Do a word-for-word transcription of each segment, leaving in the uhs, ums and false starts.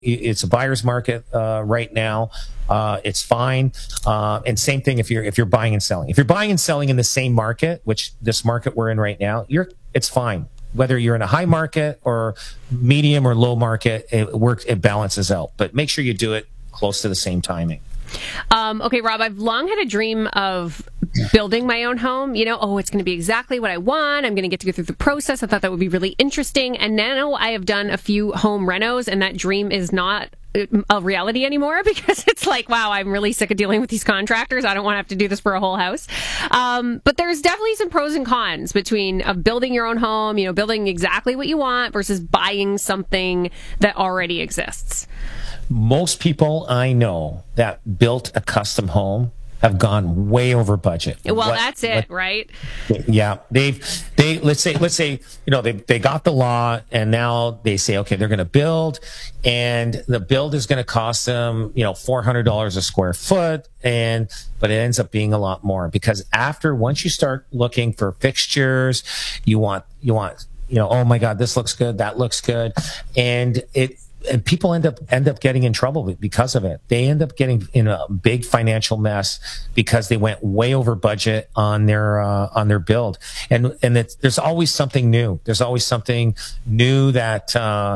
It's a buyer's market uh, right now. Uh, it's fine. Uh, and same thing if you're if you're buying and selling. If you're buying and selling in the same market, which this market we're in right now, you're it's fine. Whether you're in a high market or medium or low market, it works. It balances out. But make sure you do it close to the same timing. Um, okay, Rob, I've long had a dream of building my own home. You know, oh, it's going to be exactly what I want. I'm going to get to go through the process. I thought that would be really interesting. And now I have done a few home renos, and that dream is not a reality anymore because it's like, wow, I'm really sick of dealing with these contractors. I don't want to have to do this for a whole house. Um, but there's definitely some pros and cons between uh, building your own home, you know, building exactly what you want versus buying something that already exists. Most people I know that built a custom home have gone way over budget. Well, what, that's it, what, right? Yeah, they've they let's say let's say you know they they got the law and now they say okay they're going to build and the build is going to cost them you know four hundred dollars a square foot and but it ends up being a lot more because after once you start looking for fixtures, you want you want you know oh my God this looks good that looks good and it. And people end up end up getting in trouble because of it. They end up getting in a big financial mess because they went way over budget on their uh, on their build. And and it's, there's always something new. There's always something new that uh,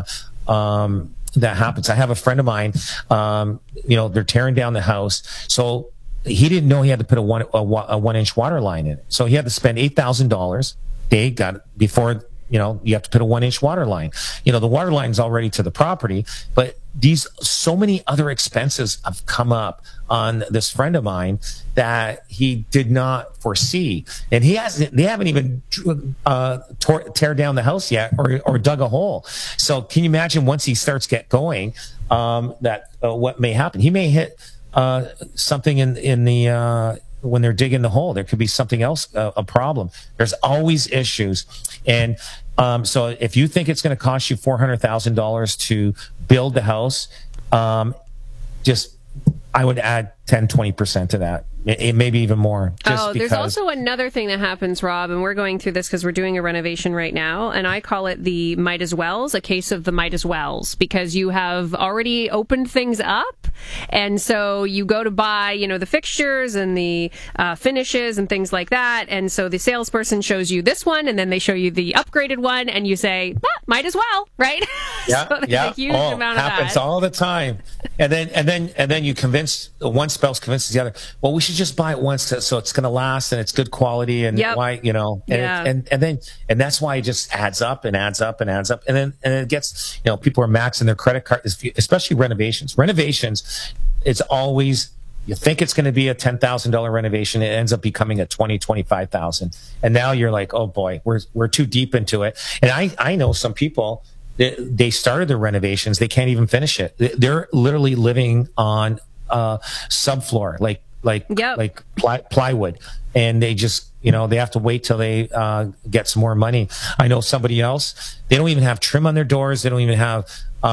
um, that happens. I have a friend of mine. Um, you know, they're tearing down the house, so he didn't know he had to put a one a, a one inch water line in it. So he had to spend eight thousand dollars. They got before. You know, you have to put a one inch water line. You know, the water line's already to the property, but these, so many other expenses have come up on this friend of mine that he did not foresee. And he hasn't, they haven't even, uh, tore, tear down the house yet or, or dug a hole. So can you imagine once he starts get going, um, that, uh, what may happen? He may hit, uh, something in, in the, uh, when they're digging the hole, there could be something else, uh, a problem. There's always issues. And um, so if you think it's going to cost you four hundred thousand dollars to build the house, um, just I would add ten, twenty percent to that. It, maybe even more. Just oh, there's because. Also another thing that happens, Rob, and we're going through this because we're doing a renovation right now, and I call it the might as wells, a case of the might as wells, because you have already opened things up, and so you go to buy, you know, the fixtures and the uh, finishes and things like that, and so the salesperson shows you this one, and then they show you the upgraded one, and you say, ah, might as well, right? Yeah, so yeah. A huge oh, amount of happens that. all the time, and then and then and then you convince one spouse convinces the other. Well, we should just buy it once to, so it's going to last and it's good quality and yep. why you know and, yeah. it, and and then and that's why it just adds up and adds up and adds up and then and it gets you know people are maxing their credit card, especially renovations. Renovations, it's always you think it's going to be a ten thousand dollar renovation, it ends up becoming a twenty twenty five thousand, and now you're like, oh boy, we're we're too deep into it. And I I know some people. They started their renovations, they can't even finish it. They're literally living on uh subfloor, like like yep. like ply, plywood, and they just you know they have to wait till they uh get some more money. I know somebody else, they don't even have trim on their doors, they don't even have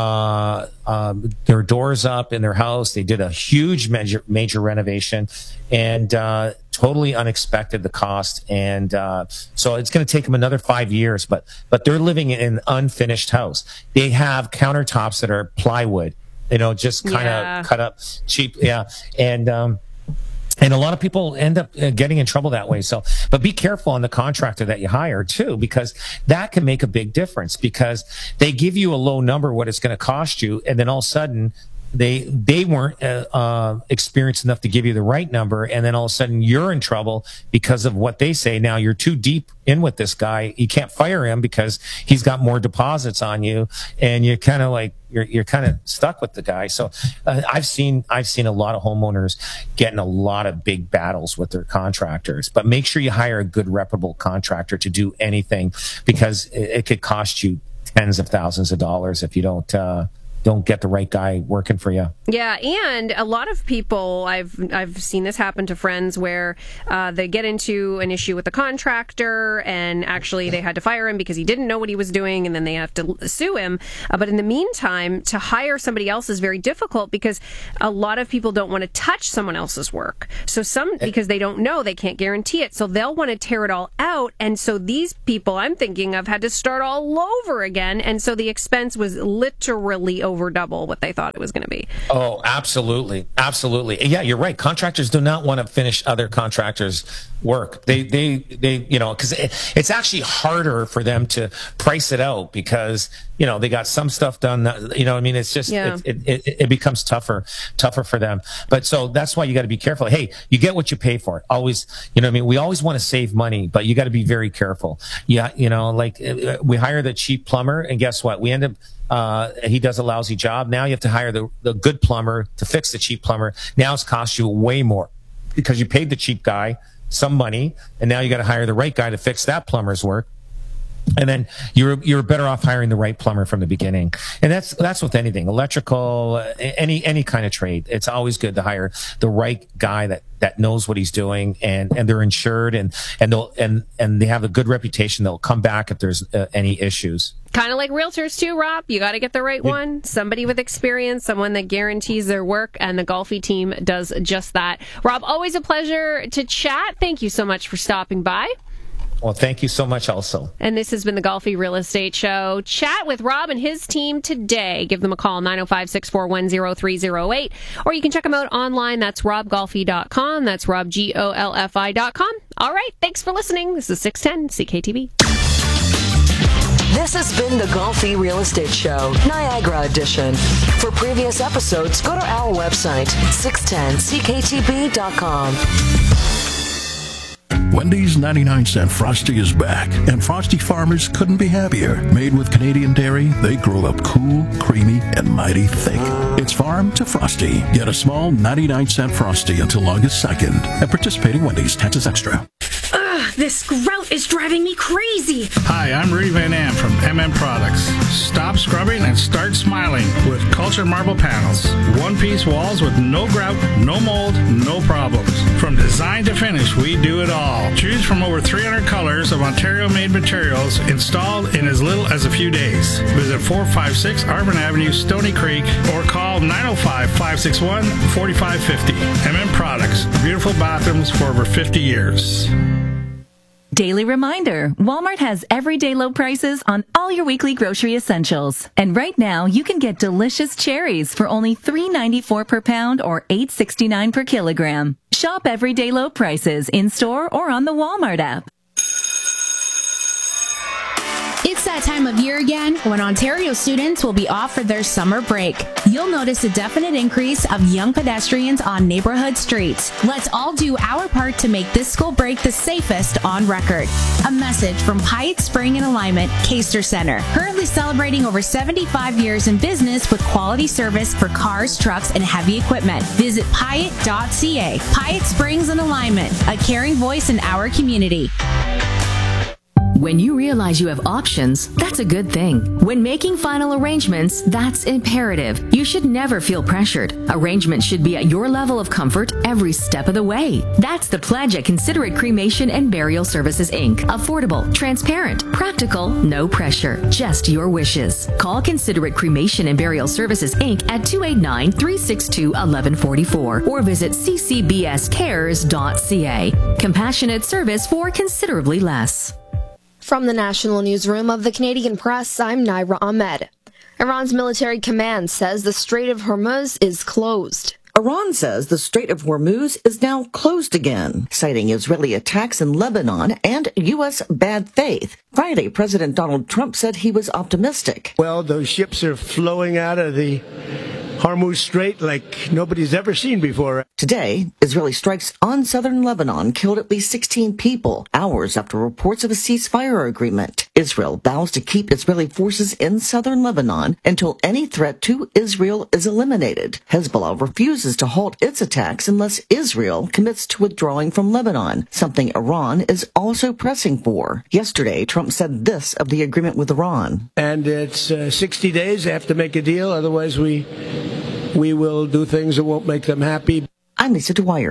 uh um their doors up in their house. They did a huge major major renovation and uh totally unexpected, the cost, and uh so it's going to take them another five years, but but they're living in an unfinished house. They have countertops that are plywood, you know, just kind of yeah. cut up cheap. Yeah. And, um, and a lot of people end up uh, getting in trouble that way. So, but be careful on the contractor that you hire too, because that can make a big difference because they give you a low number, what it's going to cost you. And then all of a sudden they, they weren't uh, uh, experienced enough to give you the right number. And then all of a sudden you're in trouble because of what they say. Now you're too deep in with this guy. You can't fire him because he's got more deposits on you. And you're kind of like, you're, you're kind of stuck with the guy. So uh, I've seen, I've seen a lot of homeowners getting a lot of big battles with their contractors, but make sure you hire a good reputable contractor to do anything because it, it could cost you tens of thousands of dollars if you don't, uh, don't get the right guy working for you. Yeah, and a lot of people, I've I've seen this happen to friends where uh, they get into an issue with the contractor and actually they had to fire him because he didn't know what he was doing and then they have to sue him. Uh, but in the meantime, to hire somebody else is very difficult because a lot of people don't want to touch someone else's work. So some, because they don't know, they can't guarantee it. So they'll want to tear it all out. And so these people I'm thinking of had to start all over again. And so the expense was literally over over double what they thought it was going to be. Oh, absolutely. Absolutely. Yeah, you're right. Contractors do not want to finish other contractors' work. They, they, they, you know, because it, it's actually harder for them to price it out because, you know, they got some stuff done. That, you know, I mean, it's just, yeah. it, it, it, it becomes tougher, tougher for them. But so that's why you got to be careful. Hey, you get what you pay for. Always, you know what I mean? We always want to save money, but you got to be very careful. Yeah, you know, like we hire the cheap plumber, and guess what? We end up, uh, he does a lousy job. Now you have to hire the, the good plumber to fix the cheap plumber. Now it's cost you way more because you paid the cheap guy some money, and now you got to hire the right guy to fix that plumber's work. And then you're you're better off hiring the right plumber from the beginning. And that's that's with anything, electrical, any any kind of trade. It's always good to hire the right guy that, that knows what he's doing, and, and they're insured, and and they'll and and they have a good reputation. They'll come back if there's uh, any issues. Kind of like realtors too, Rob. You got to get the right Yeah. one. Somebody with experience, someone that guarantees their work, and the Golfi team does just that. Rob, always a pleasure to chat. Thank you so much for stopping by. Well, thank you so much also. And this has been the Golfi Real Estate Show. Chat with Rob and his team today. Give them a call, nine oh five, six four one, oh three oh eight. Or you can check them out online. That's rob golfi dot com. That's rob, G O L F I dot com. All right. Thanks for listening. This is six ten C K T V. This has been the Golfi Real Estate Show, Niagara Edition. For previous episodes, go to our website, six ten C K T B dot com. Wendy's ninety-nine cent Frosty is back, and Frosty farmers couldn't be happier. Made with Canadian dairy, they grow up cool, creamy, and mighty thick. It's farm to Frosty. Get a small ninety-nine cent Frosty until August second at participating Wendy's. Taxes extra. Ugh, this grout is driving me crazy. Hi, I'm Rudy Van Am from M M Products. Stop scrubbing and start smiling with Culture Marble Panels. One-piece walls with no grout, no mold, no problems. From design to finish, we do it all. Choose from over three hundred colors of Ontario-made materials installed in as little as a few days. Visit four five six Arvin Avenue, Stony Creek, or call nine oh five, five six one, four five five oh. M M Products. Beautiful bathrooms for over fifty years. Daily reminder, Walmart has everyday low prices on all your weekly grocery essentials. And right now, you can get delicious cherries for only three ninety-four per pound or eight sixty-nine per kilogram. Shop everyday low prices in-store or on the Walmart app. It's that time of year again when Ontario students will be off for their summer break. You'll notice a definite increase of young pedestrians on neighborhood streets. Let's all do our part to make this school break the safest on record. A message from Pyatt Spring and Alignment, Caster Center, currently celebrating over seventy-five years in business with quality service for cars, trucks, and heavy equipment. Visit Pyatt dot C A. Pyatt Springs and Alignment, a caring voice in our community. When you realize you have options, that's a good thing. When making final arrangements, that's imperative. You should never feel pressured. Arrangements should be at your level of comfort every step of the way. That's the pledge at Considerate Cremation and Burial Services, Incorporated. Affordable, transparent, practical, no pressure, just your wishes. Call Considerate Cremation and Burial Services, Incorporated at two eight nine, three six two, one one four four or visit c c b s cares dot c a. Compassionate service for considerably less. From the National Newsroom of the Canadian Press, I'm Naira Ahmed. Iran's military command says the Strait of Hormuz is closed. Iran says the Strait of Hormuz is now closed again, citing Israeli attacks in Lebanon and U S bad faith. Friday, President Donald Trump said he was optimistic. Well, those ships are flowing out of the Hormuz Strait like nobody's ever seen before. Today, Israeli strikes on southern Lebanon killed at least sixteen people, hours after reports of a ceasefire agreement. Israel vows to keep Israeli forces in southern Lebanon until any threat to Israel is eliminated. Hezbollah refuses to halt its attacks unless Israel commits to withdrawing from Lebanon, something Iran is also pressing for. Yesterday, Trump said this of the agreement with Iran. And it's uh, sixty days. They have to make a deal, otherwise we... We will do things that won't make them happy. I'm Lisa Dwyer.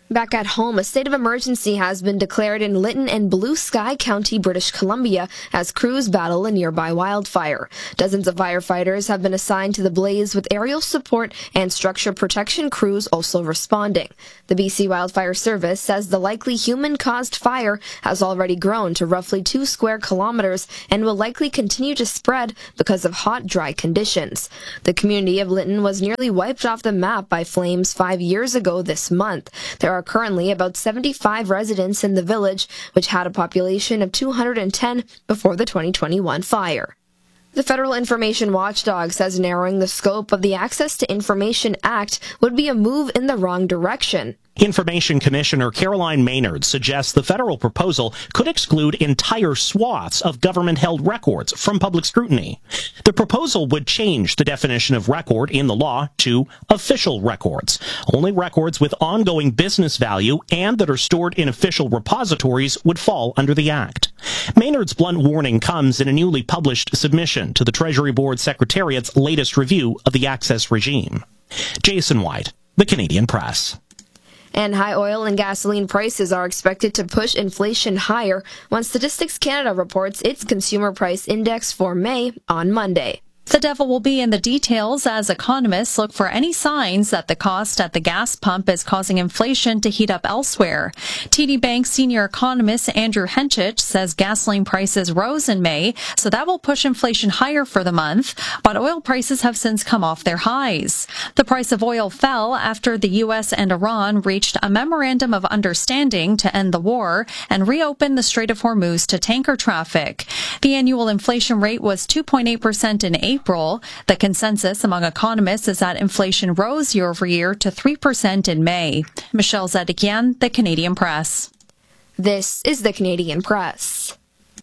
Back at home, a state of emergency has been declared in Lytton and Blue Sky County, British Columbia, as crews battle a nearby wildfire. Dozens of firefighters have been assigned to the blaze, with aerial support and structure protection crews also responding. The B C Wildfire Service says the likely human-caused fire has already grown to roughly two square kilometers and will likely continue to spread because of hot, dry conditions. The community of Lytton was nearly wiped off the map by flames five years ago this month. There are currently about seventy-five residents in the village, which had a population of two hundred ten before the twenty twenty-one fire. The Federal Information Watchdog says narrowing the scope of the Access to Information Act would be a move in the wrong direction. Information Commissioner Caroline Maynard suggests the federal proposal could exclude entire swaths of government-held records from public scrutiny. The proposal would change the definition of record in the law to official records. Only records with ongoing business value and that are stored in official repositories would fall under the Act. Maynard's blunt warning comes in a newly published submission to the Treasury Board Secretariat's latest review of the access regime. Jason White, The Canadian Press. And high oil and gasoline prices are expected to push inflation higher when Statistics Canada reports its consumer price index for May on Monday. The devil will be in the details as economists look for any signs that the cost at the gas pump is causing inflation to heat up elsewhere. T D Bank senior economist Andrew Henchich says gasoline prices rose in May, so that will push inflation higher for the month, but oil prices have since come off their highs. The price of oil fell after the U S and Iran reached a memorandum of understanding to end the war and reopen the Strait of Hormuz to tanker traffic. The annual inflation rate was two point eight percent in April. April. The consensus among economists is that inflation rose year over year to three percent in May. Michelle Zedekian, The Canadian Press. This is The Canadian Press.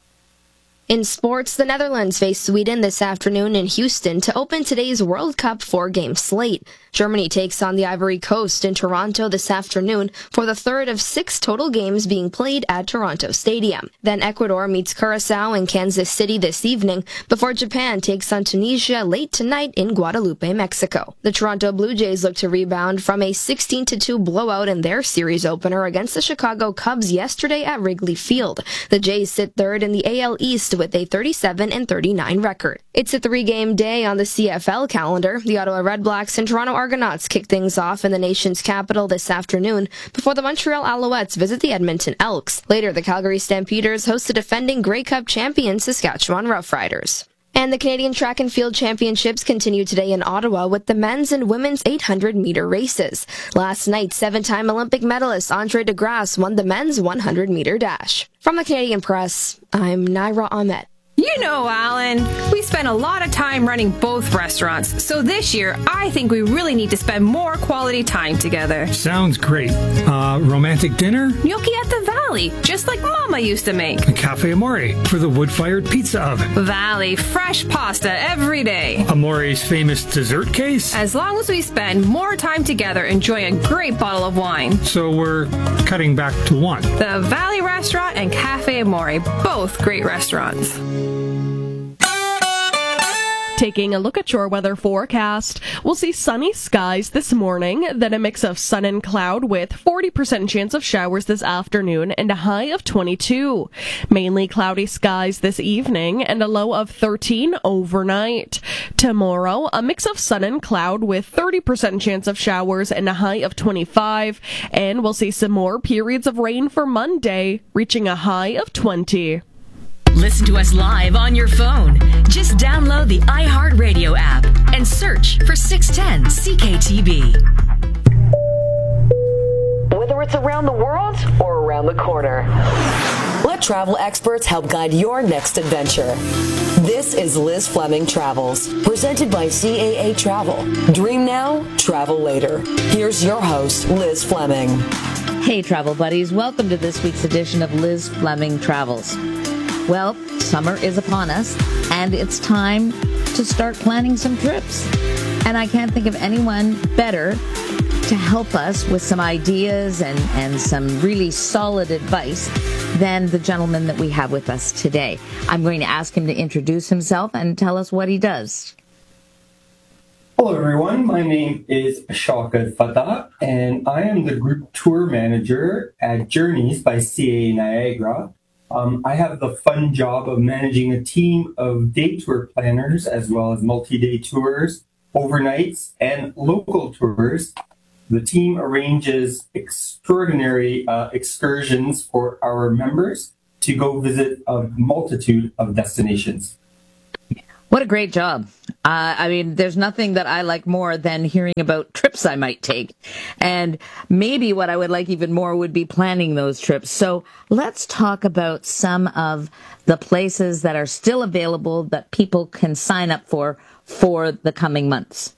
In sports, the Netherlands face Sweden this afternoon in Houston to open today's World Cup four-game slate. Germany takes on the Ivory Coast in Toronto this afternoon for the third of six total games being played at Toronto Stadium. Then Ecuador meets Curacao in Kansas City this evening before Japan takes on Tunisia late tonight in Guadalupe, Mexico. The Toronto Blue Jays look to rebound from a sixteen to two blowout in their series opener against the Chicago Cubs yesterday at Wrigley Field. The Jays sit third in the A L East with a thirty-seven and thirty-nine record. It's a three-game day on the C F L calendar. The Ottawa Redblacks and Toronto Argonauts kick things off in the nation's capital this afternoon before the Montreal Alouettes visit the Edmonton Elks. Later, the Calgary Stampeders host the defending Grey Cup champion Saskatchewan Roughriders. And the Canadian Track and Field Championships continue today in Ottawa with the men's and women's eight hundred meter races. Last night, seven-time Olympic medalist Andre DeGrasse won the men's one hundred meter dash. From the Canadian Press, I'm Naira Ahmed. You know, Alan, we spend a lot of time running both restaurants, so this year I think we really need to spend more quality time together. Sounds great. Uh, romantic dinner? Gnocchi at the Valley, just like Mama used to make. A Cafe Amore for the wood-fired pizza oven. Valley, fresh pasta every day. Amore's famous dessert case? As long as we spend more time together enjoying a great bottle of wine. So we're cutting back to one. The Valley Restaurant and Cafe Amore, both great restaurants. Taking a look at your weather forecast, we'll see sunny skies this morning, then a mix of sun and cloud with forty percent chance of showers this afternoon and a high of twenty-two. Mainly cloudy skies this evening and a low of thirteen overnight. Tomorrow, a mix of sun and cloud with thirty percent chance of showers and a high of twenty-five. And we'll see some more periods of rain for Monday, reaching a high of twenty. Listen to us live on your phone. Just download the iHeartRadio app and search for six ten C K T B. Whether it's around the world or around the corner, let travel experts help guide your next adventure. This is Liz Fleming Travels, presented by C A A Travel. Dream now, travel later. Here's your host, Liz Fleming. Hey, travel buddies. Welcome to this week's edition of Liz Fleming Travels. Well, summer is upon us, and it's time to start planning some trips. And I can't think of anyone better to help us with some ideas and, and some really solid advice than the gentleman that we have with us today. I'm going to ask him to introduce himself and tell us what he does. Hello, everyone. My name is Shaukat Fatah, and I am the Group Tour Manager at Journeys by C A A Niagara. Um, I have the fun job of managing a team of day tour planners as well as multi-day tours, overnights, and local tours. The team arranges extraordinary uh, excursions for our members to go visit a multitude of destinations. What a great job. Uh, I mean, there's nothing that I like more than hearing about trips I might take. And maybe what I would like even more would be planning those trips. So let's talk about some of the places that are still available that people can sign up for for the coming months.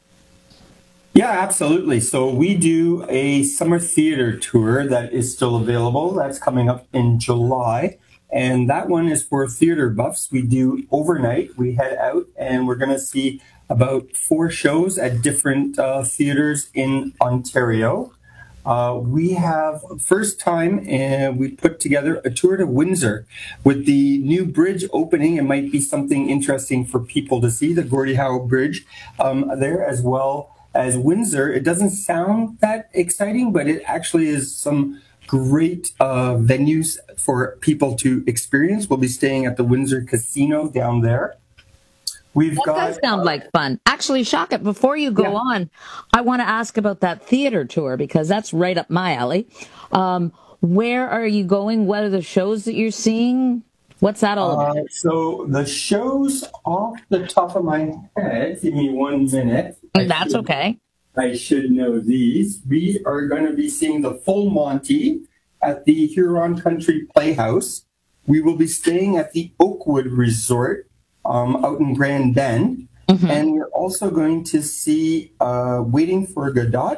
Yeah, absolutely. So we do a summer theater tour that is still available. That's coming up in July. And that one is for theater buffs. We do overnight. We head out and we're going to see about four shows at different uh, theaters in Ontario. Uh, we have first time and we put together a tour to Windsor with the new bridge opening. It might be something interesting for people to see, the Gordie Howe Bridge um, there, as well as Windsor. It doesn't sound that exciting, but it actually is some great uh, venues for people to experience. We'll be staying at the Windsor Casino down there. We've that got, does sound like fun. Actually, Shaukat, before you go yeah. on, I want to ask about that theater tour because that's right up my alley. Um, where are you going? What are the shows that you're seeing? What's that all about? Uh, so the shows off the top of my head, give me one minute. That's should, okay. I should know these. We are going to be seeing the Full Monty at the Huron Country Playhouse. We will be staying at the Oakwood Resort um, out in Grand Bend. Mm-hmm. And we're also going to see uh, Waiting for Godot.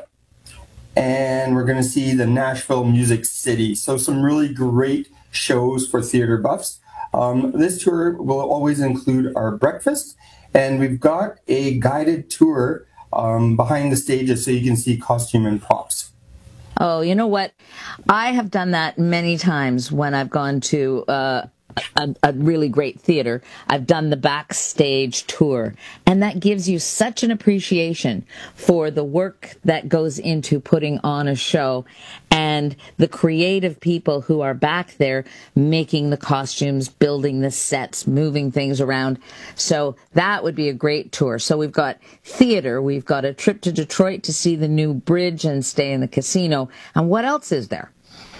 And we're going to see the Nashville Music City. So some really great shows for theater buffs. Um, this tour will always include our breakfast. And we've got a guided tour um, behind the stages so you can see costume and props. Oh, you know what? I have done that many times when I've gone to uh, a, a really great theater. I've done the backstage tour, and that gives you such an appreciation for the work that goes into putting on a show and the creative people who are back there making the costumes, building the sets, moving things around. So that would be a great tour. So we've got theater, we've got a trip to Detroit to see the new bridge and stay in the casino. And what else is there?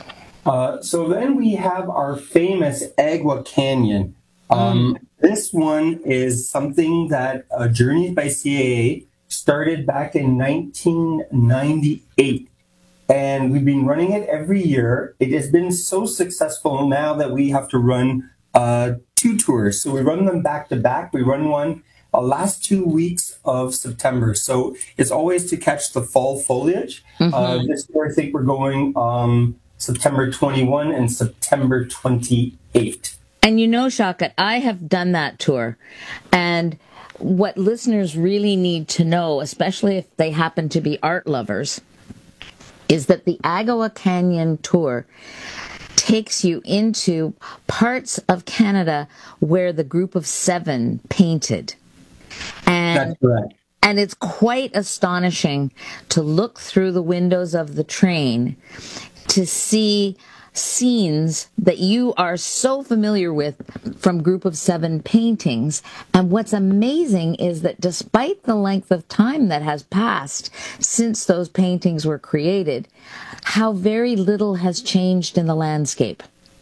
Uh, so then we have our famous Agua Canyon. Um, mm. This one is something that uh, Journeys by C A A started back in nineteen ninety-eight. And we've been running it every year. It has been so successful now that we have to run uh, two tours. So we run them back to back. We run one uh, last two weeks of September. So it's always to catch the fall foliage. Mm-hmm. Uh, this year, I think we're going um, September twenty-first and September twenty-eighth. And you know, Shaukat, I have done that tour. And what listeners really need to know, especially if they happen to be art lovers, is that the Agua Canyon tour takes you into parts of Canada where the Group of Seven painted. And, That's correct. And it's quite astonishing to look through the windows of the train to see scenes that you are so familiar with from Group of Seven paintings. And what's amazing is that despite the length of time that has passed since those paintings were created, how very little has changed in the landscape.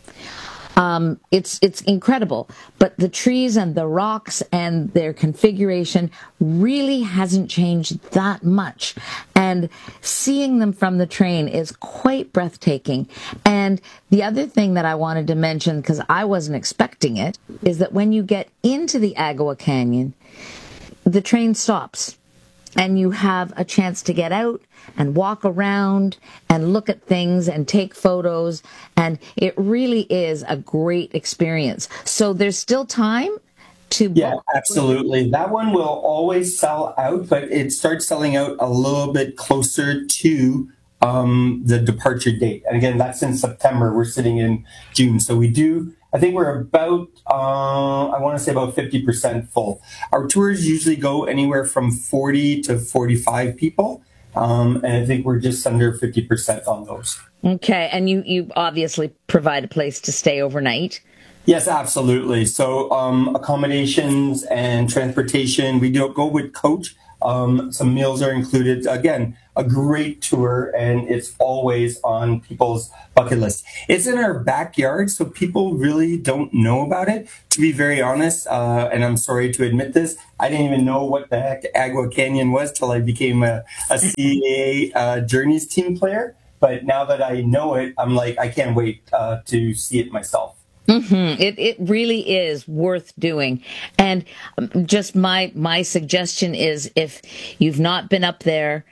Um, it's it's incredible, but the trees and the rocks and their configuration really hasn't changed that much. And seeing them from the train is quite breathtaking. And the other thing that I wanted to mention, because I wasn't expecting it, is that when you get into the Agua Canyon, the train stops. And you have a chance to get out and walk around and look at things and take photos. And it really is a great experience. So there's still time to book. Yeah, absolutely. That one will always sell out, but it starts selling out a little bit closer to um, the departure date. And again, that's in September. We're sitting in June. So we do I think we're about, uh, I want to say about fifty percent full. Our tours usually go anywhere from forty to forty-five people. Um, and I think we're just under fifty percent on those. Okay. And you, you obviously provide a place to stay overnight. Yes, absolutely. So um, accommodations and transportation, we do go with coach. Um, some meals are included. Again, a great tour, and it's always on people's bucket list. It's in our backyard, so people really don't know about it. To be very honest, uh, and I'm sorry to admit this, I didn't even know what the heck Agua Canyon was till I became a, a C A A uh, Journeys team player. But now that I know it, I'm like, I can't wait uh, to see it myself. Mm-hmm. It it really is worth doing. And just my my suggestion is, if you've not been up there,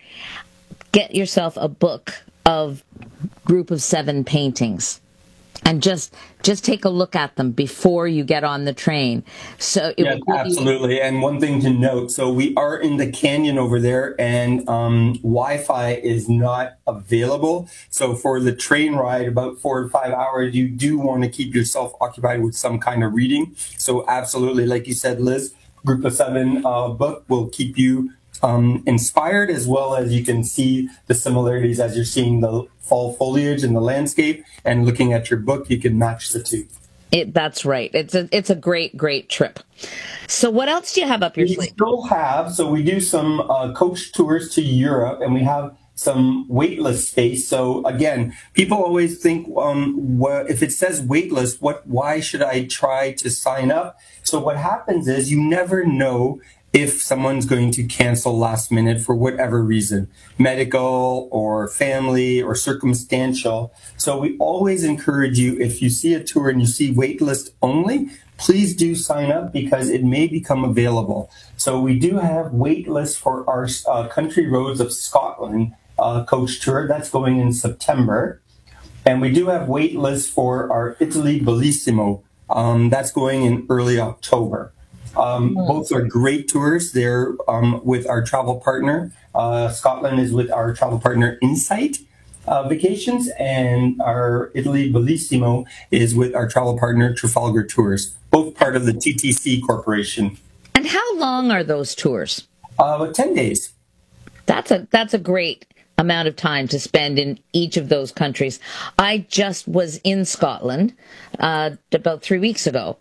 get yourself a book of Group of Seven paintings. And just just take a look at them before you get on the train. So it yeah, will absolutely. And one thing to note: so we are in the canyon over there, and um, Wi-Fi is not available. So for the train ride, about four to five hours, you do want to keep yourself occupied with some kind of reading. So absolutely, like you said, Liz, Group of Seven uh, book will keep you um, inspired, as well as you can see the similarities as you're seeing the fall foliage in the landscape, and looking at your book, you can match the two. It, that's right. It's a it's a great great trip. So what else do you have up your we sleeve? We still have. So we do some uh, coach tours to Europe, and we have some waitlist space. So again, people always think, um, well, if it says waitlist, what? Why should I try to sign up? So what happens is you never know if someone's going to cancel last minute for whatever reason, medical or family or circumstantial. So we always encourage you, if you see a tour and you see waitlist only, please do sign up, because it may become available. So we do have waitlist for our uh, Country Roads of Scotland uh, coach tour. That's going in September. And we do have waitlist for our Italy Bellissimo. Um, that's going in early October. Um, both are great tours. They're um, with our travel partner. Uh, Scotland is with our travel partner Insight uh, Vacations, and our Italy Bellissimo is with our travel partner Trafalgar Tours, both part of the T T C Corporation. And how long are those tours? Uh, about ten days. That's a that's a great amount of time to spend in each of those countries. I just was in Scotland uh, about three weeks ago,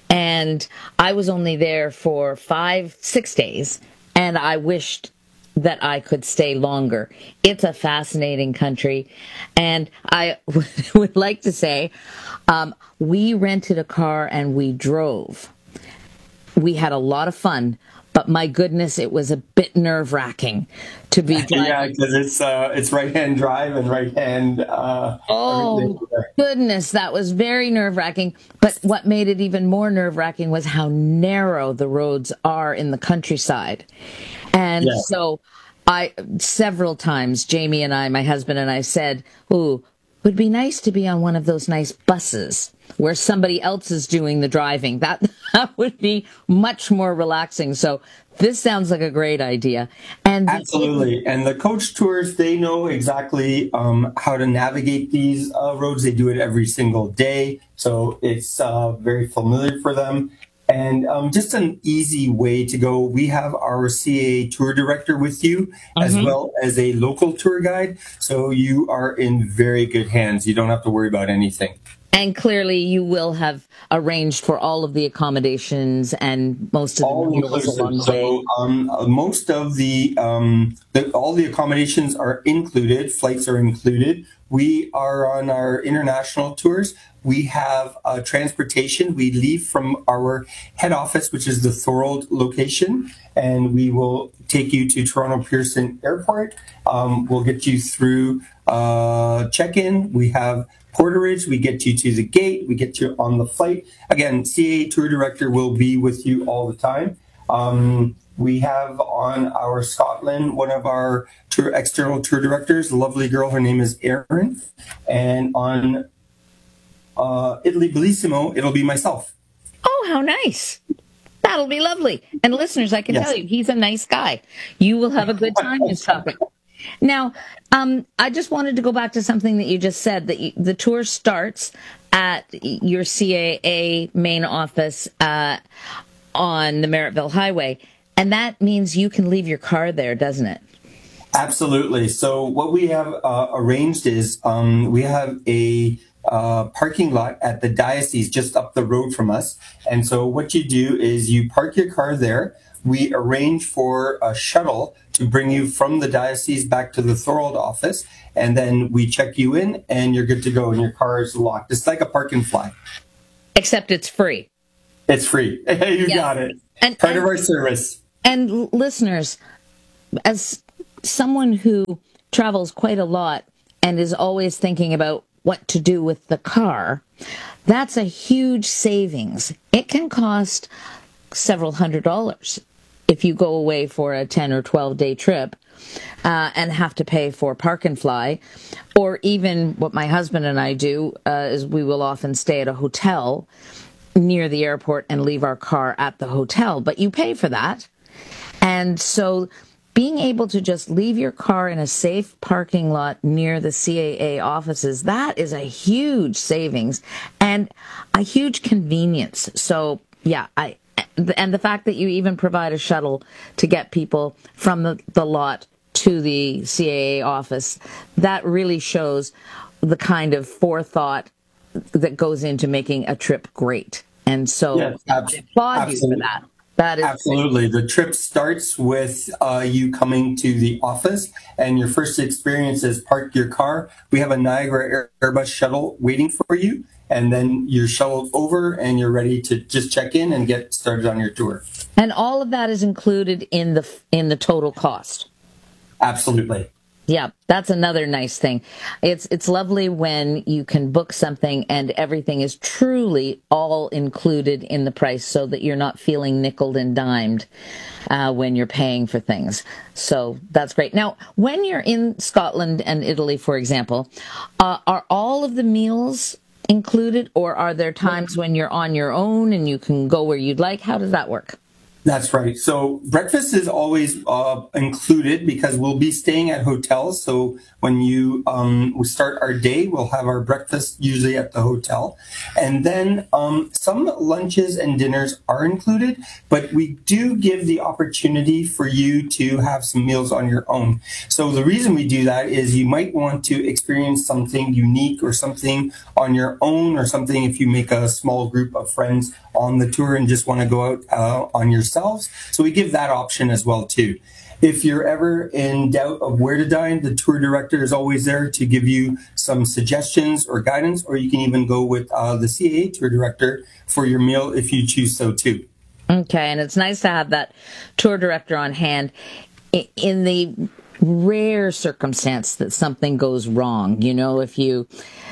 and I was only there for five, six days, and I wished that I could stay longer. It's a fascinating country, and I would like to say um, we rented a car and we drove. We had a lot of fun, but my goodness, it was a bit nerve-wracking to be driving. Yeah, because it's uh, it's right-hand drive and right-hand. Uh, oh goodness, that was very nerve-wracking. But what made it even more nerve-wracking was how narrow the roads are in the countryside, and yeah. so I several times, Jamie and I, my husband and I, said, "Ooh, would be nice to be on one of those nice buses where somebody else is doing the driving. That, that would be much more relaxing." So this sounds like a great idea. And absolutely. And the coach tours, they know exactly um, how to navigate these uh, roads. They do it every single day. So it's uh, very familiar for them. And um, just an easy way to go. We have our C A A tour director with you, mm-hmm. as well as a local tour guide. So you are in very good hands. You don't have to worry about anything. And clearly you will have arranged for all of the accommodations and most of the all meals along the way. So um, most of the, um, the, all the accommodations are included. Flights are included. We are on our international tours. We have uh, transportation. We leave from our head office, which is the Thorold location, and we will take you to Toronto Pearson Airport. Um, we'll get you through uh, check-in. We have porterage. We get you to the gate. We get you on the flight. Again, C A A tour director will be with you all the time. Um, we have on our Scotland, one of our tour, external tour directors, a lovely girl. Her name is Erin. And on uh, Italy Bellissimo, it'll be myself. Oh, how nice. That'll be lovely. And listeners, I can yes. tell you, he's a nice guy. You will have a good time in Scotland. Now, um, I just wanted to go back to something that you just said, that you, the tour starts at your C A A main office uh, on the Merrittville Highway, and that means you can leave your car there, doesn't it? Absolutely. So what we have uh, arranged is um, we have a uh, parking lot at the diocese just up the road from us. And so what you do is you park your car there. We arrange for a shuttle to bring you from the diocese back to the Thorold office. And then we check you in and you're good to go and your car is locked. It's like a park and fly. Except it's free. It's free. You yes. got it. And, Part and, of our service. And listeners, as someone who travels quite a lot and is always thinking about what to do with the car, that's a huge savings. It can cost several hundred dollars if you go away for a ten or twelve day trip uh, and have to pay for park and fly, or even what my husband and I do uh, is we will often stay at a hotel near the airport and leave our car at the hotel, but you pay for that. And so being able to just leave your car in a safe parking lot near the C A A offices, that is a huge savings and a huge convenience. So, yeah, I and the fact that you even provide a shuttle to get people from the, the lot to the C A A office, that really shows the kind of forethought that goes into making a trip great. And so yes, ab- I applaud you for that. That is absolutely. The trip starts with uh, you coming to the office, and your first experience is park your car. We have a Niagara Airbus shuttle waiting for you, and then you're shuttled over and you're ready to just check in and get started on your tour. And all of that is included in the in the total cost. Absolutely. Yeah, that's another nice thing. It's it's lovely when you can book something and everything is truly all included in the price, so that you're not feeling nickeled and dimed uh, when you're paying for things. So that's great. Now, when you're in Scotland and Italy, for example, uh, are all of the meals included, or are there times when you're on your own and you can go where you'd like? How does that work? That's right. So breakfast is always uh, included because we'll be staying at hotels. So when you um, we start our day, we'll have our breakfast usually at the hotel. And then um, some lunches and dinners are included, but we do give the opportunity for you to have some meals on your own. So the reason we do that is you might want to experience something unique or something on your own, or something if you make a small group of friends on the tour and just want to go out uh, on your So we give that option as well too. If you're ever in doubt of where to dine, the tour director is always there to give you some suggestions or guidance, or you can even go with uh, the C A A tour director for your meal if you choose so too. Okay, and it's nice to have that tour director on hand in the rare circumstance that something goes wrong. You know, if you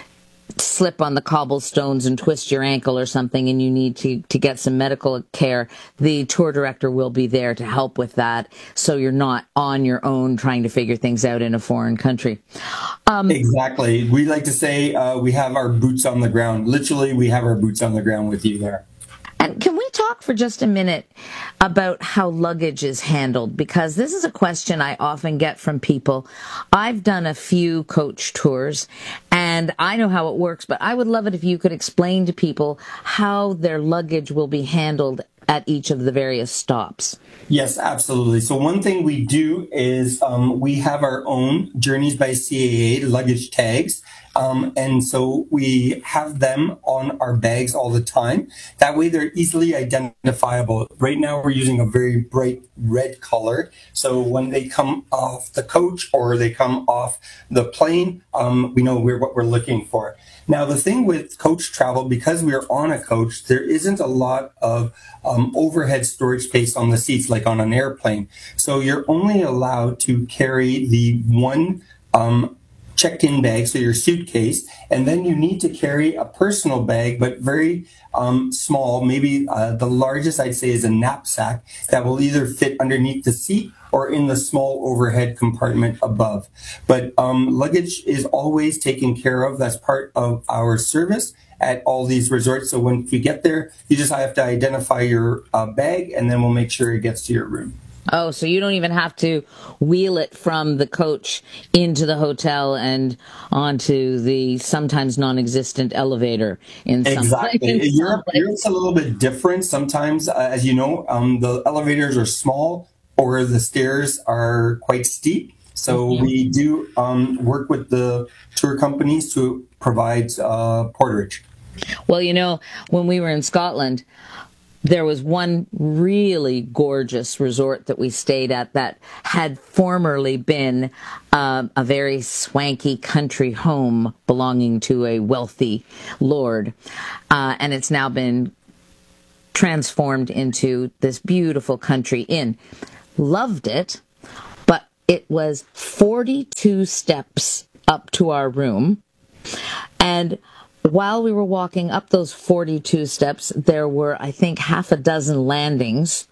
slip on the cobblestones and twist your ankle or something and you need to, to get some medical care, the tour director will be there to help with that, so you're not on your own trying to figure things out in a foreign country. Um, exactly. We like to say uh, we have our boots on the ground. Literally, we have our boots on the ground with you there. And can we talk for just a minute about how luggage is handled? Because this is a question I often get from people. I've done a few coach tours, and I know how it works, but I would love it if you could explain to people how their luggage will be handled at each of the various stops. Yes, absolutely. So one thing we do is um, we have our own Journeys by C A A luggage tags. Um, and so we have them on our bags all the time. That way they're easily identifiable. Right now we're using a very bright red color. So when they come off the coach or they come off the plane, um, we know we're, what we're looking for. Now, the thing with coach travel, because we're on a coach, there isn't a lot of um, overhead storage space on the seats like on an airplane. So you're only allowed to carry the one um checked-in bag, so your suitcase, and then you need to carry a personal bag, but very um, small. Maybe uh, the largest I'd say is a knapsack that will either fit underneath the seat or in the small overhead compartment above. But um, luggage is always taken care of. That's part of our service at all these resorts. So when you get there, you just have to identify your uh, bag, and then we'll make sure it gets to your room. Oh, so you don't even have to wheel it from the coach into the hotel and onto the sometimes non-existent elevator in some Exactly. place. In Europe, Europe's a little bit different. Sometimes, uh, as you know, um, the elevators are small or the stairs are quite steep. So Mm-hmm. we do um, work with the tour companies to provide uh, porterage. Well, you know, when we were in Scotland, there was one really gorgeous resort that we stayed at that had formerly been um, a very swanky country home belonging to a wealthy lord. Uh, and it's now been transformed into this beautiful country inn. Loved it, but it was forty-two steps up to our room. And while we were walking up those forty-two steps, there were, I think, half a dozen landings.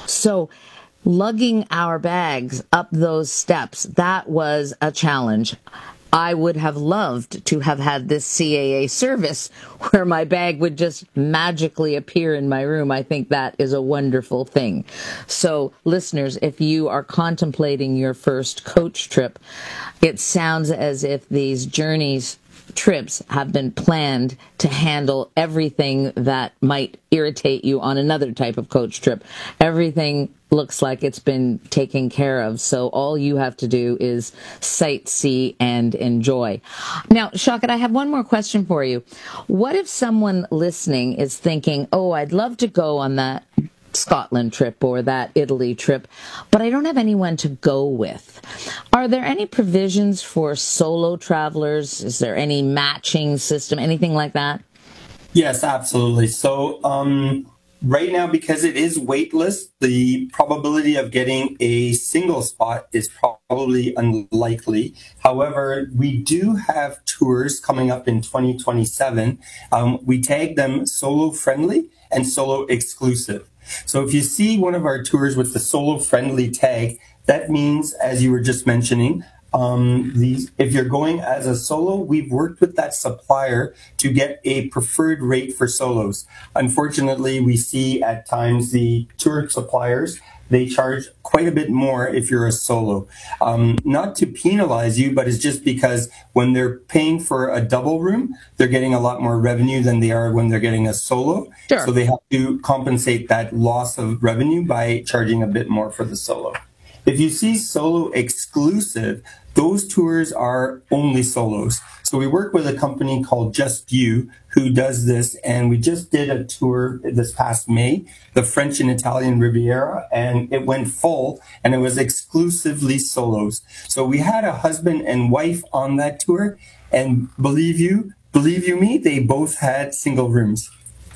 So lugging our bags up those steps, that was a challenge. I would have loved to have had this C A A service where my bag would just magically appear in my room. I think that is a wonderful thing. So, listeners, if you are contemplating your first coach trip, it sounds as if these journeys trips have been planned to handle everything that might irritate you on another type of coach trip. Everything looks like it's been taken care of, so all you have to do is sightsee and enjoy. Now, Shaukat, I have one more question for you. What if someone listening is thinking, oh, I'd love to go on that Scotland trip or that Italy trip, but I don't have anyone to go with. Are there any provisions for solo travelers? Is there any matching system, anything like that? Yes, absolutely. So um, right now, because it is waitlist, the probability of getting a single spot is probably unlikely. However, we do have tours coming up in twenty twenty-seven. Um, we tag them solo friendly and solo exclusive. So if you see one of our tours with the solo friendly tag, that means, as you were just mentioning, um, these, if you're going as a solo, we've worked with that supplier to get a preferred rate for solos. Unfortunately, we see at times the tour suppliers, they charge quite a bit more if you're a solo. Um, not to penalize you, but it's just because when they're paying for a double room, they're getting a lot more revenue than they are when they're getting a solo. Sure. So they have to compensate that loss of revenue by charging a bit more for the solo. If you see solo exclusive, those tours are only solos. So we work with a company called Just You who does this, and we just did a tour this past May, the French and Italian Riviera, and it went full, and it was exclusively solos. So we had a husband and wife on that tour, and believe you, believe you me, they both had single rooms.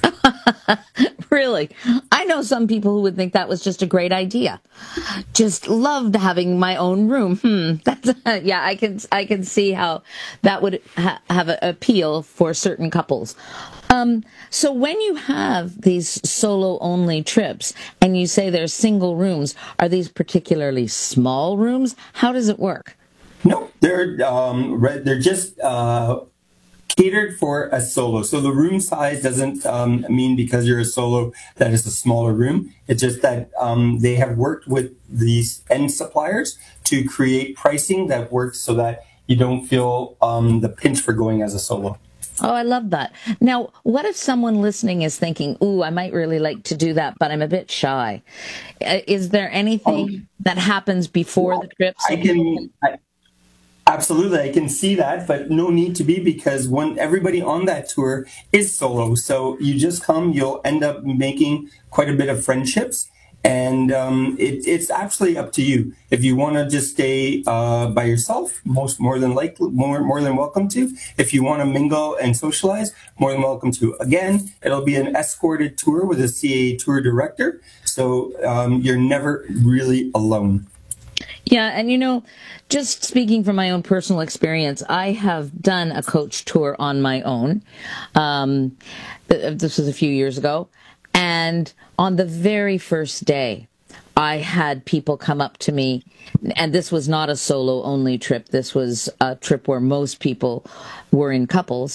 Really? I know some people who would think that was just a great idea. Just loved having my own room. Hmm. That's yeah. I can I can see how that would ha- have an appeal for certain couples. Um, so when you have these solo only trips and you say there's single rooms, are these particularly small rooms? How does it work? No, they're um, they're just. Uh, catered for a solo. So the room size doesn't um, mean because you're a solo that it's a smaller room. It's just that um, they have worked with these end suppliers to create pricing that works so that you don't feel um, the pinch for going as a solo. Oh, I love that. Now, what if someone listening is thinking, ooh, I might really like to do that, but I'm a bit shy. Uh, is there anything um, that happens before the trip? So I can... I, Absolutely, I can see that, but no need to be because when everybody on that tour is solo. So you just come, you'll end up making quite a bit of friendships, and um, it, it's absolutely up to you. If you want to just stay uh, by yourself, most more than likely, more more than welcome to. If you want to mingle and socialize, more than welcome to. Again, it'll be an escorted tour with a C A A tour director, so um, you're never really alone. Yeah, and you know, just speaking from my own personal experience, I have done a coach tour on my own. Um, this was a few years ago. And on the very first day, I had people come up to me, and this was not a solo-only trip. This was a trip where most people were in couples.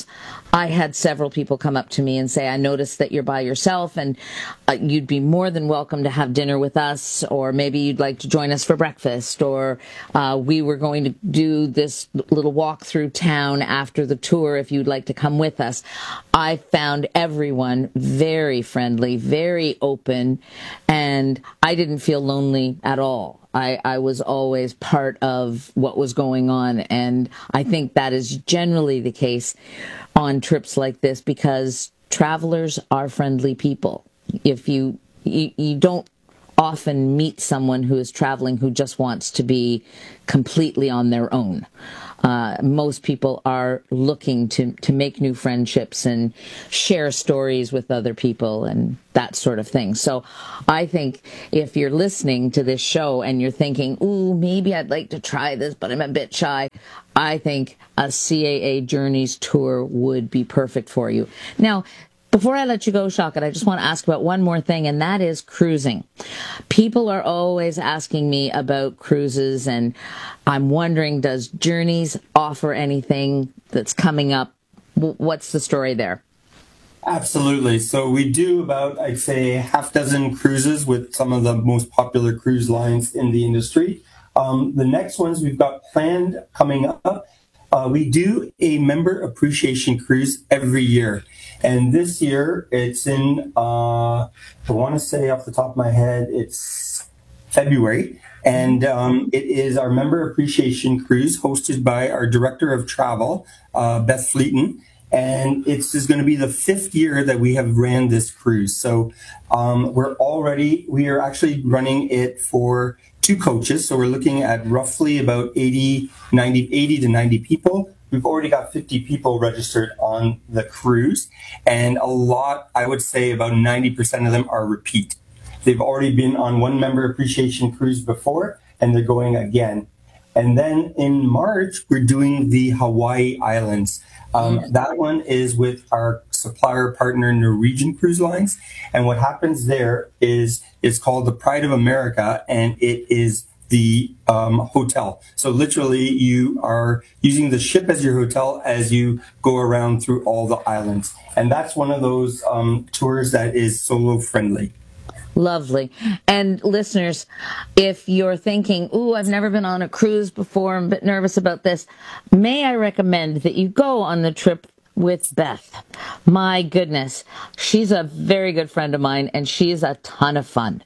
I had several people come up to me and say, I noticed that you're by yourself and uh, you'd be more than welcome to have dinner with us, or maybe you'd like to join us for breakfast, or uh, we were going to do this little walk through town after the tour if you'd like to come with us. I found everyone very friendly, very open, and I didn't feel lonely at all. I, I was always part of what was going on, and I think that is generally the case on trips like this, because travelers are friendly people. If you, you you don't often meet someone who is traveling who just wants to be completely on their own. Uh, most people are looking to, to make new friendships and share stories with other people and that sort of thing. So I think if you're listening to this show and you're thinking, ooh, maybe I'd like to try this, but I'm a bit shy, I think a C A A Journeys tour would be perfect for you. Now, before I let you go, Shaukat, I just want to ask about one more thing, and that is cruising. People are always asking me about cruises, and I'm wondering, does Journeys offer anything that's coming up? What's the story there? Absolutely. So we do about, I'd say, a half dozen cruises with some of the most popular cruise lines in the industry. Um, the next ones we've got planned coming up. Uh, we do a member appreciation cruise every year. And this year, it's in, uh, I want to say off the top of my head, it's February. And um, it is our member appreciation cruise hosted by our director of travel, uh, Beth Fleeton. And it's is going to be the fifth year that we have ran this cruise. So um, we're already, we are actually running it for two coaches. So we're looking at roughly about eighty, ninety, eighty to ninety people. We've already got fifty people registered on the cruise, and a lot, I would say about ninety percent of them are repeat. They've already been on one member appreciation cruise before, and they're going again. And then in March, we're doing the Hawaii Islands. Um, mm-hmm. That one is with our supplier partner, Norwegian Cruise Lines. And what happens there is it's called the Pride of America, and it is the um, hotel. So literally you are using the ship as your hotel as you go around through all the islands. And that's one of those um, tours that is solo friendly. Lovely. And listeners, if you're thinking, ooh, I've never been on a cruise before, I'm a bit nervous about this, may I recommend that you go on the trip with Beth. My goodness, she's a very good friend of mine, and she is a ton of fun.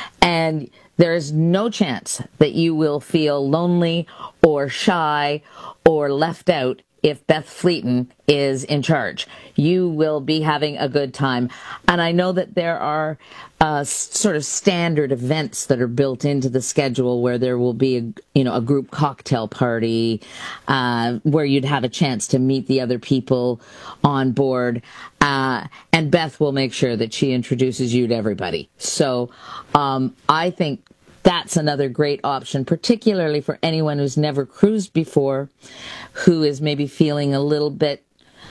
And there is no chance that you will feel lonely or shy or left out if Beth Fleeton is in charge. You will be having a good time. And I know that there are uh, sort of standard events that are built into the schedule where there will be, a, you know, a group cocktail party uh, where you'd have a chance to meet the other people on board. Uh, and Beth will make sure that she introduces you to everybody. So um, I think that's another great option, particularly for anyone who's never cruised before, who is maybe feeling a little bit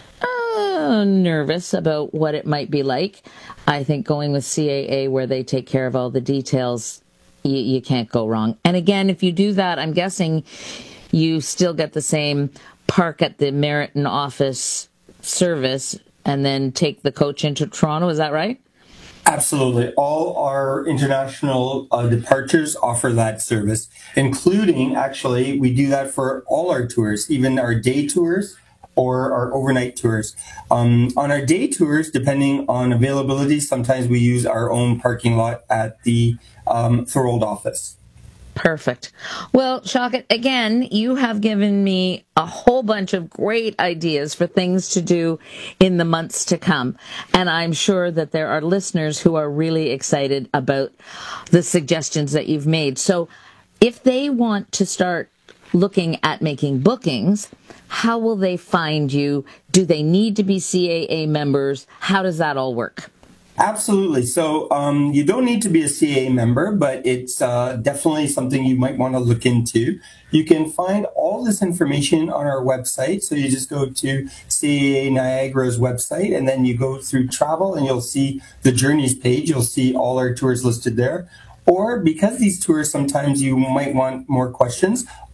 uh, nervous about what it might be like. I think going with C A A, where they take care of all the details, you, you can't go wrong. And again, if you do that, I'm guessing you still get the same park at the Meriton office service and then take the coach into Toronto. Is that right? Absolutely. All our international uh, departures offer that service, including, actually, we do that for all our tours, even our day tours or our overnight tours. Um, on our day tours, depending on availability, sometimes we use our own parking lot at the um, Thorold office. Perfect. Well, Shaukat, again, you have given me a whole bunch of great ideas for things to do in the months to come. And I'm sure that there are listeners who are really excited about the suggestions that you've made. So if they want to start looking at making bookings, how will they find you? Do they need to be C A A members? How does that all work? Absolutely. So um, you don't need to be a C A A member, but it's uh, definitely something you might want to look into. You can find all this information on our website. So you just go to C A A Niagara's website, and then you go through travel, and you'll see the journeys page. You'll see all our tours listed there. Or because these tours, sometimes you might want more questions,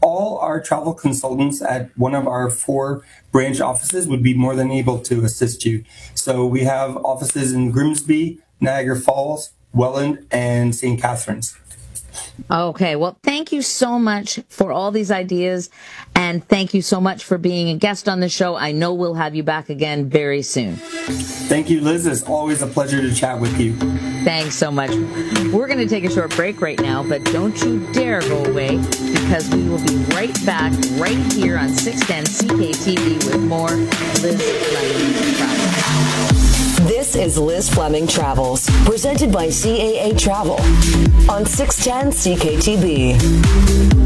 all our travel consultants at one of our four branch offices would be more than able to assist you. So we have offices in Grimsby, Niagara Falls, Welland, and Saint Catharines. Okay, well, thank you so much for all these ideas, and thank you so much for being a guest on the show. I know we'll have you back again very soon. Thank you, Liz. It's always a pleasure to chat with you. Thanks so much. We're going to take a short break right now, but don't you dare go away, because we will be right back right here on six ten C K T V with more Liz Fleming Travels. This is Liz Fleming Travels, presented by C A A Travel on six ten C K T V.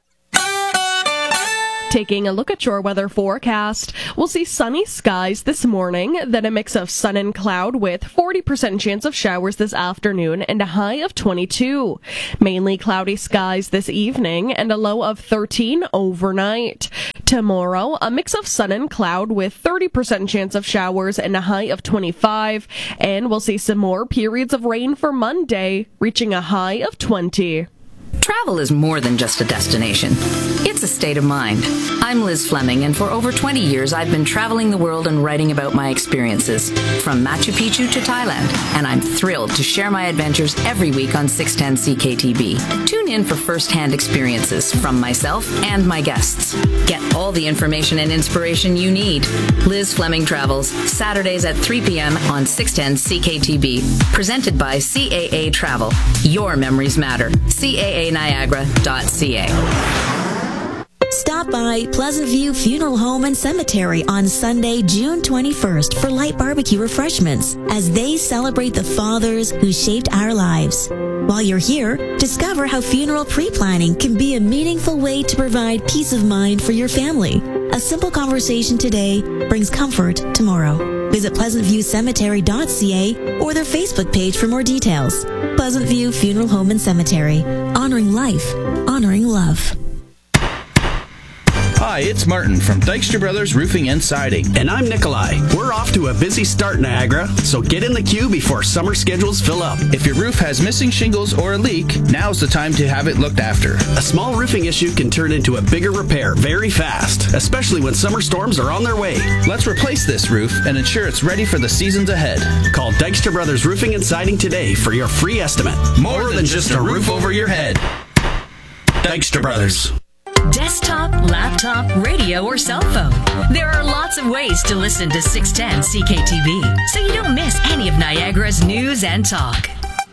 Taking a look at your weather forecast, we'll see sunny skies this morning, then a mix of sun and cloud with forty percent chance of showers this afternoon and a high of twenty-two. Mainly cloudy skies this evening and a low of thirteen overnight. Tomorrow, a mix of sun and cloud with thirty percent chance of showers and a high of twenty-five. And we'll see some more periods of rain for Monday, reaching a high of twenty. Travel is more than just a destination. It's a state of mind. I'm Liz Fleming, and for over twenty years, I've been traveling the world and writing about my experiences, from Machu Picchu to Thailand, and I'm thrilled to share my adventures every week on six ten C K T V. Tune in for first-hand experiences from myself and my guests. Get all the information and inspiration you need. Liz Fleming Travels, Saturdays at three p.m. on six ten C K T V. Presented by C A A Travel. Your memories matter. C A A Niagara dot C A. Stop by Pleasant View Funeral Home and Cemetery on Sunday, June twenty-first for light barbecue refreshments as they celebrate the fathers who shaped our lives. While you're here, discover how funeral pre-planning can be a meaningful way to provide peace of mind for your family. A simple conversation today brings comfort tomorrow. Visit pleasant view cemetery dot C A or their Facebook page for more details. Pleasant View Funeral Home and Cemetery. Honoring life, honoring love. Hi, it's Martin from Dykstra Brothers Roofing and Siding. And I'm Nikolai. We're off to a busy start, Niagara, so get in the queue before summer schedules fill up. If your roof has missing shingles or a leak, now's the time to have it looked after. A small roofing issue can turn into a bigger repair very fast, especially when summer storms are on their way. Let's replace this roof and ensure it's ready for the seasons ahead. Call Dykstra Brothers Roofing and Siding today for your free estimate. More, More than, than just a roof over your head. Dykstra Brothers. Desktop, laptop, radio, or cell phone. There are lots of ways to listen to six ten C K T V, so you don't miss any of Niagara's news and talk.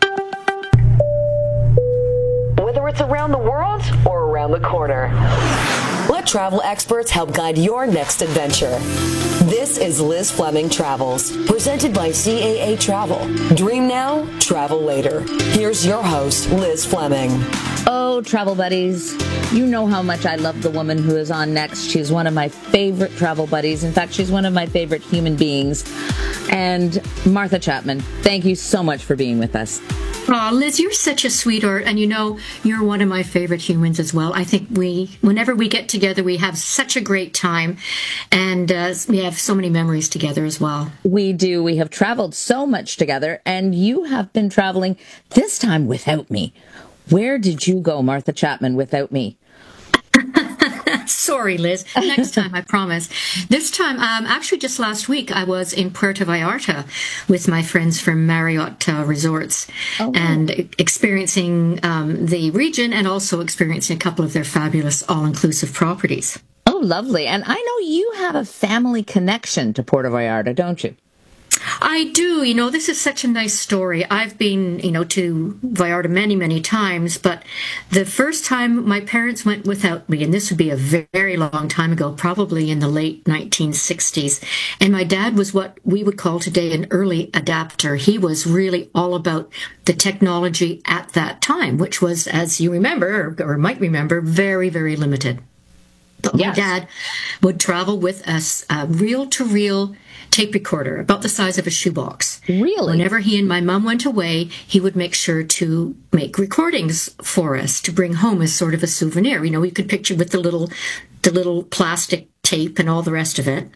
Whether it's around the world or around the corner, let travel experts help guide your next adventure. This is Liz Fleming Travels, presented by C A A Travel. Dream now, travel later. Here's your host, Liz Fleming. Oh, travel buddies, you know how much I love the woman who is on next. She's one of my favorite travel buddies. In fact, she's one of my favorite human beings. And Martha Chapman, thank you so much for being with us. Oh, Liz, you're such a sweetheart, and you know, you're one of my favorite humans as well. I think we, whenever we get together, we have such a great time, and uh, we have so many memories together as well. We do. We have traveled so much together, and you have been traveling this time without me. Where did you go, Martha Chapman, without me? Sorry, Liz. Next time, I promise. This time, um, actually, just last week, I was in Puerto Vallarta with my friends from Marriott uh, Resorts, oh, and wow. experiencing um, the region and also experiencing a couple of their fabulous all-inclusive properties. Oh, lovely. And I know you have a family connection to Puerto Vallarta, don't you? I do. You know, this is such a nice story. I've been, you know, to Vallarta many, many times, but the first time my parents went without me, and this would be a very long time ago, probably in the late nineteen sixties, and my dad was what we would call today an early adapter. He was really all about the technology at that time, which was, as you remember, or, or might remember, very, very limited. But yes. My dad would travel with us, uh, reel-to-reel tape recorder, about the size of a shoebox. Really? Whenever he and my mom went away, he would make sure to make recordings for us to bring home as sort of a souvenir. You know, you could picture with the little, the little plastic tape and all the rest of it.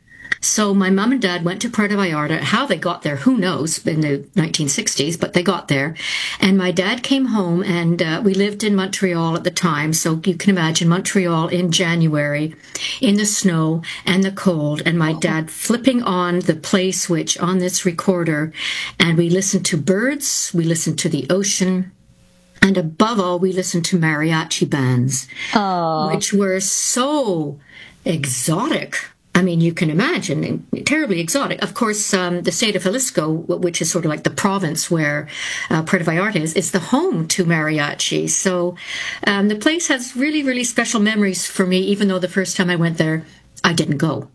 So my mom and dad went to Puerto Vallarta. How they got there, who knows, in the nineteen sixties, but they got there. And my dad came home, and uh, we lived in Montreal at the time. So you can imagine Montreal in January, in the snow and the cold, and my dad flipping on the play switch on this recorder. And we listened to birds, we listened to the ocean. And above all, we listened to mariachi bands, Aww. which were so exotic. I mean, you can imagine, terribly exotic. Of course, um, the state of Jalisco, which is sort of like the province where uh, Puerto Vallarta is, is the home to mariachi. So um, the place has really, really special memories for me, even though the first time I went there, I didn't go.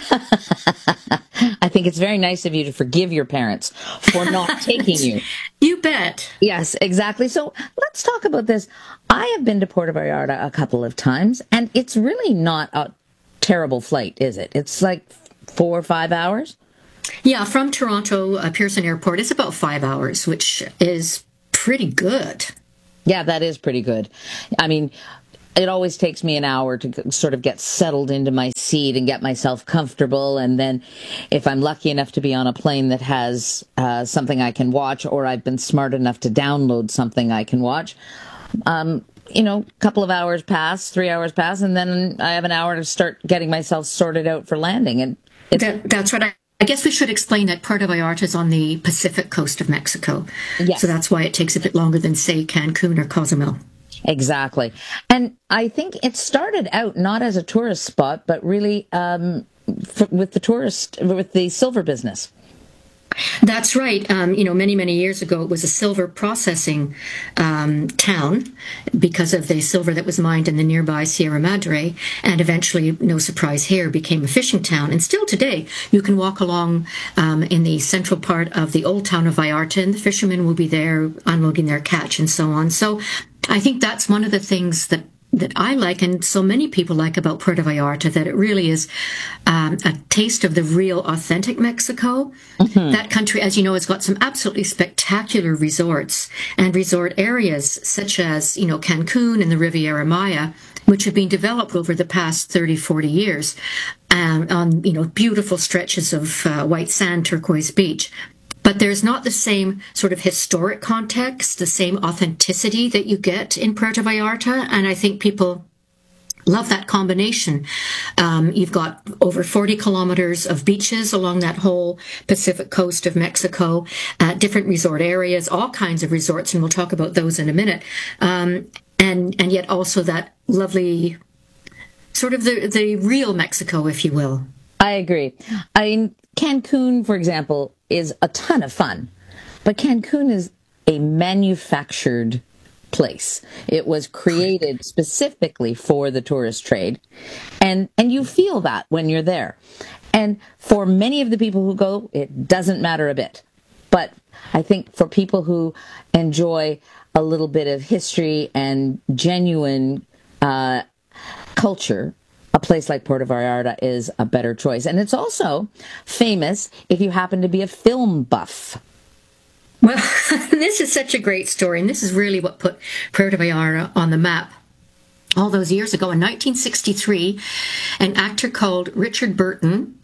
I think it's very nice of you to forgive your parents for not taking you. You bet. Yes, exactly. So let's talk about this. I have been to Puerto Vallarta a couple of times, and it's really not a terrible flight, is it? It's like four or five hours? Yeah, from Toronto, uh, Pearson Airport, it's about five hours, which is pretty good. Yeah, that is pretty good. I mean, it always takes me an hour to sort of get settled into my seat and get myself comfortable. And then if I'm lucky enough to be on a plane that has uh, something I can watch, or I've been smart enough to download something I can watch, um, you know, a couple of hours pass, three hours pass, and then I have an hour to start getting myself sorted out for landing. And it's- that, that's what I... I guess we should explain that Puerto Vallarta is on the Pacific coast of Mexico. Yes. So that's why it takes a bit longer than, say, Cancun or Cozumel. Exactly. And I think it started out not as a tourist spot, but really um, f- with the tourist, with the silver business. That's right. Um, you know, many, many years ago, it was a silver processing um, town because of the silver that was mined in the nearby Sierra Madre. And eventually, no surprise here, became a fishing town. And still today, you can walk along um, in the central part of the old town of Vallarta, and the fishermen will be there unloading their catch and so on. So I think that's one of the things that that I like, and so many people like about Puerto Vallarta, that it really is um, a taste of the real, authentic Mexico. Mm-hmm. That country, as you know, has got some absolutely spectacular resorts and resort areas, such as, you know, Cancun and the Riviera Maya, which have been developed over the past thirty, forty years um, on, you know, beautiful stretches of uh, white sand, turquoise beach. But there's not the same sort of historic context, the same authenticity that you get in Puerto Vallarta. And I think people love that combination. Um, you've got over forty kilometers of beaches along that whole Pacific coast of Mexico, uh, different resort areas, all kinds of resorts, and we'll talk about those in a minute. Um, and, and yet also that lovely, sort of the, the real Mexico, if you will. I agree. I mean, Cancun, for example, is a ton of fun, but Cancun is a manufactured place. It was created specifically for the tourist trade, and and you feel that when you're there. And for many of the people who go, it doesn't matter a bit. But I think for people who enjoy a little bit of history and genuine uh, culture, a place like Puerto Vallarta is a better choice. And it's also famous if you happen to be a film buff. Well, this is such a great story, and this is really what put Puerto Vallarta on the map. All those years ago, in nineteen sixty-three, an actor called Richard Burton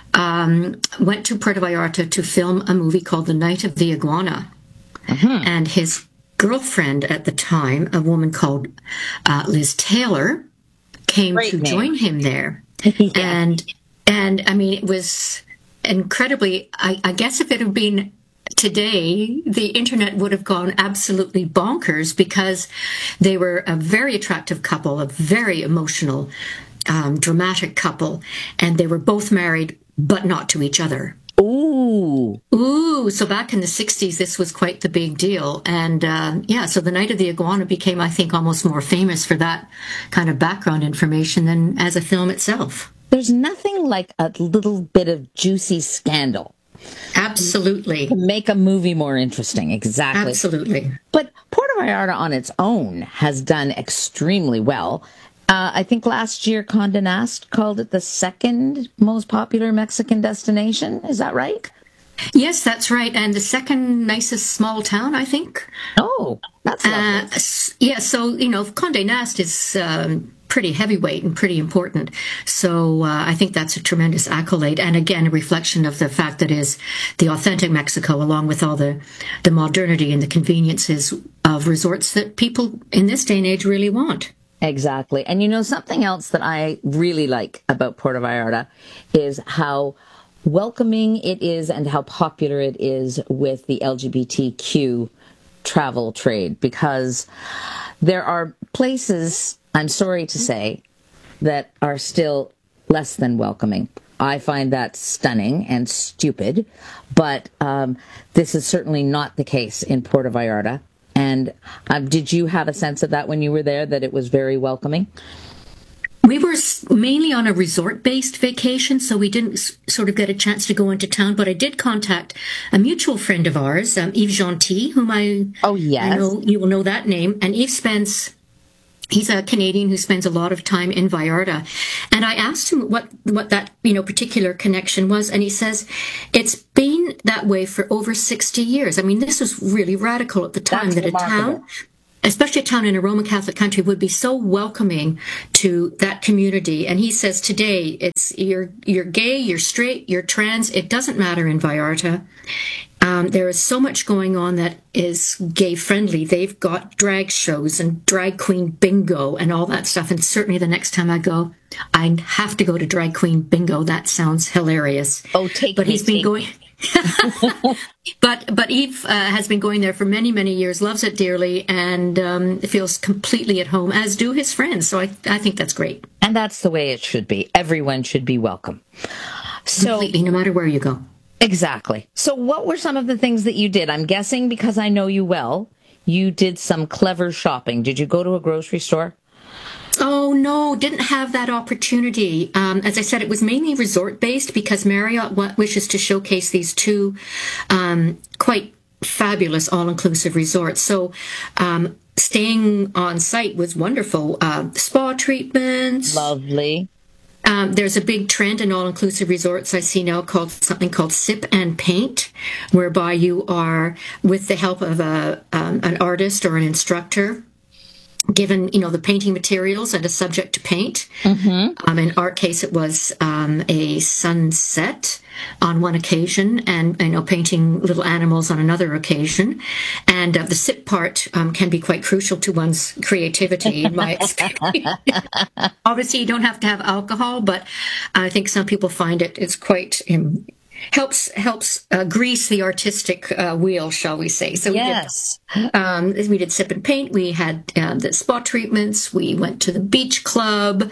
um, went to Puerto Vallarta to film a movie called The Night of the Iguana. Mm-hmm. And his girlfriend at the time, a woman called uh, Liz Taylor, came Great to name. join him there. yeah. And, and I mean, it was incredibly, I, I guess if it had been today, the internet would have gone absolutely bonkers, because they were a very attractive couple, a very emotional, um, dramatic couple, and they were both married, but not to each other. Ooh. Ooh. So back in the sixties, this was quite the big deal. And um, yeah, so The Night of the Iguana became, I think, almost more famous for that kind of background information than as a film itself. There's nothing like a little bit of juicy scandal. Absolutely. To make a movie more interesting. Exactly. Absolutely. But Puerto Vallarta on its own has done extremely well. Uh, I think last year Condé Nast called it the second most popular Mexican destination. Is that right? Yes, that's right. And the second nicest small town, I think. Oh, that's lovely. Uh, yeah, so, you know, Condé Nast is um, pretty heavyweight and pretty important. So uh, I think that's a tremendous accolade. And again, a reflection of the fact that it is the authentic Mexico, along with all the, the modernity and the conveniences of resorts that people in this day and age really want. Exactly. And you know, something else that I really like about Puerto Vallarta is how welcoming it is and how popular it is with the L G B T Q travel trade, because there are places, I'm sorry to say, that are still less than welcoming. I find that stunning and stupid, but um, this is certainly not the case in Puerto Vallarta. And um, did you have a sense of that when you were there, that it was very welcoming? We were mainly on a resort-based vacation, so we didn't s- sort of get a chance to go into town. But I did contact a mutual friend of ours, um, Yves Gentil, whom I oh yes, I know you will know that name. And Yves spends he's a Canadian who spends a lot of time in Vallarta, and I asked him what what that you know particular connection was, and he says it's been that way for over sixty years. I mean, this was really radical at the time. That's that remarkable. A town. Especially a town in a Roman Catholic country, would be so welcoming to that community. And he says today, it's you're you're gay, you're straight, you're trans, it doesn't matter in Vallarta. Um, there is so much going on that is gay friendly. They've got drag shows and drag queen bingo and all that stuff. And certainly the next time I go, I have to go to drag queen bingo. That sounds hilarious. Oh, take But me, he's been take going. but but Yves uh, has been going there for many many years, loves it dearly, and um, feels completely at home, as do his friends. So I I think that's great. And that's the way it should be. Everyone should be welcome. So completely, no matter where you go. Exactly. So what were some of the things that you did? I'm guessing, because I know you well, you did some clever shopping. Did you go to a grocery store? Oh, no, didn't have that opportunity. Um, as I said, it was mainly resort-based because Marriott w- wishes to showcase these two um, quite fabulous all-inclusive resorts. So um, staying on site was wonderful. Uh, spa treatments. Lovely. Um, there's a big trend in all-inclusive resorts I see now called something called sip and paint, whereby you are, with the help of a um, an artist or an instructor, given, you know, the painting materials and a subject to paint. Mm-hmm. Um, in our case, it was um, a sunset on one occasion, and, you know, painting little animals on another occasion. And uh, the sip part um, can be quite crucial to one's creativity, in my experience. Obviously, you don't have to have alcohol, but I think some people find it is quite um, helps helps uh, grease the artistic uh, wheel, shall we say? So yes, we did, um, we did sip and paint. We had um, the spa treatments. We went to the beach club,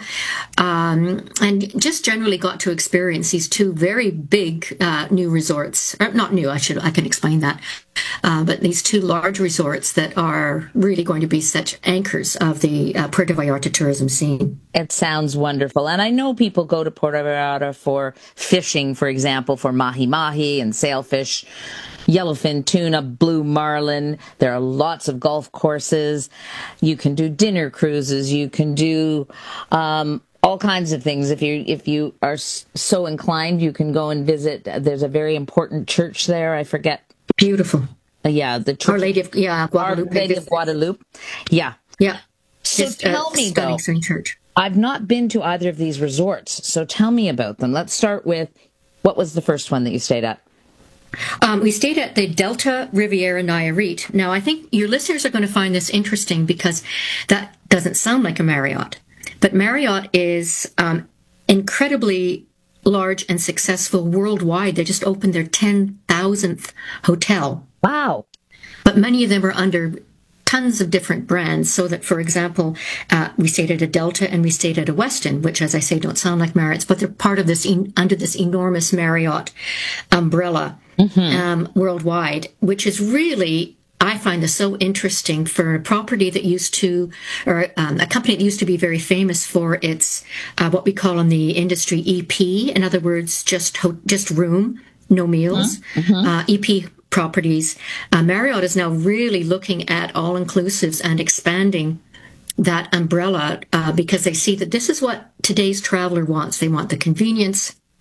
um, and just generally got to experience these two very big uh, new resorts. Or not new, I should I can explain that. Uh, but these two large resorts that are really going to be such anchors of the uh, Puerto Vallarta tourism scene. It sounds wonderful. And I know people go to Puerto Vallarta for fishing, for example, for mahi-mahi and sailfish, yellowfin tuna, blue marlin. There are lots of golf courses. You can do dinner cruises. You can do um, all kinds of things. If you if you are so inclined, you can go and visit. There's a very important church there. I forget. Beautiful. Uh, yeah, the church. Our Lady of yeah, Guadalupe. Our Lady of Guadalupe. Yeah. Yeah. So Just, tell uh, me, stunning, though, stunning church. I've not been to either of these resorts, so tell me about them. Let's start with, what was the first one that you stayed at? Um, we stayed at the Delta Riviera Nayarit. Now, I think your listeners are going to find this interesting because that doesn't sound like a Marriott. But Marriott is um, incredibly large and successful worldwide. They just opened their ten thousandth hotel. Wow. But many of them are under tons of different brands, so that, for example, uh, we stayed at a Delta and we stayed at a Westin, which, as I say, don't sound like Marriott's, but they're part of this, en- under this enormous Marriott umbrella mm-hmm. um, worldwide, which is really, I find this so interesting for a property that used to, or um, a company that used to be very famous for its, uh, what we call in the industry E P, in other words, just ho- just room, no meals, mm-hmm. uh, E P properties. Uh, Marriott is now really looking at all-inclusives and expanding that umbrella uh, because they see that this is what today's traveler wants. They want the convenience,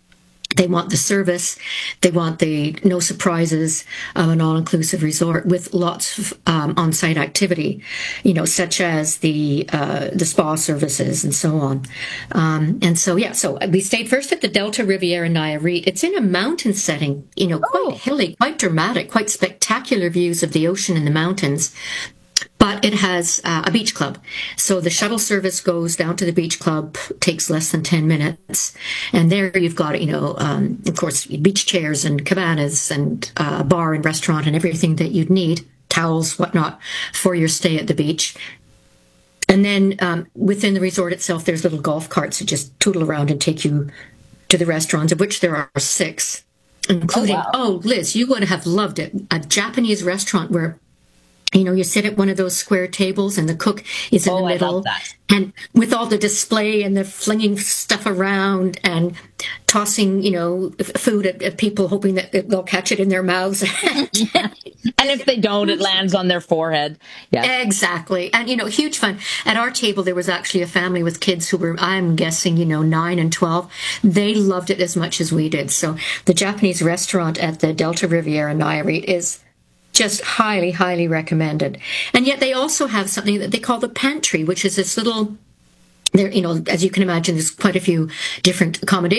They want the service. They want the no surprises of an all-inclusive resort with lots of um, on-site activity, you know, such as the uh, the spa services and so on. Um, and so, yeah, so we stayed first at the Delta Riviera Nayarit. It's in a mountain setting, you know, quite hilly, quite dramatic, quite spectacular views of the ocean and the mountains. But it has uh, a beach club. So the shuttle service goes down to the beach club, takes less than ten minutes. And there you've got, you know, um, of course, beach chairs and cabanas and a uh, bar and restaurant and everything that you'd need, towels, whatnot, for your stay at the beach. And then um, within the resort itself, there's little golf carts that just tootle around and take you to the restaurants, of which there are six, including, oh, wow. oh Liz, you would have loved it, a Japanese restaurant where you know, you sit at one of those square tables and the cook is in oh, the middle. And with all the display and the flinging stuff around and tossing, you know, food at, at people, hoping that they'll catch it in their mouths. And if they don't, it lands on their forehead. Yeah, exactly. And, you know, huge fun. At our table, there was actually a family with kids who were, I'm guessing, you know, nine and twelve. They loved it as much as we did. So the Japanese restaurant at the Delta Riviera Nayarit is just highly, highly recommended. And yet they also have something that they call the pantry, which is this little, there, you know, as you can imagine, there's quite a few different accommodations.